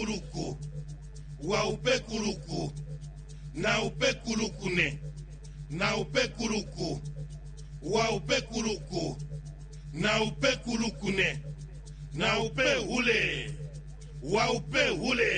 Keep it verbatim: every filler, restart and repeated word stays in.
kuruku. Wa upe kuruku. Na upe kurukune. Na upe kuruku. Wa upe kuruku. Na upe kurukune. Na upe hule. Wa upe hule.